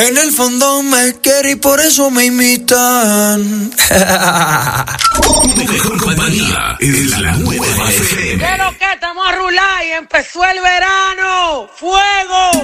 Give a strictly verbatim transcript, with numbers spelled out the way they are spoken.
En el fondo me quiere y por eso me imitan. Tu mejor compañía es la nueva F M. Pero que estamos a rular y empezó el verano. ¡Fuego!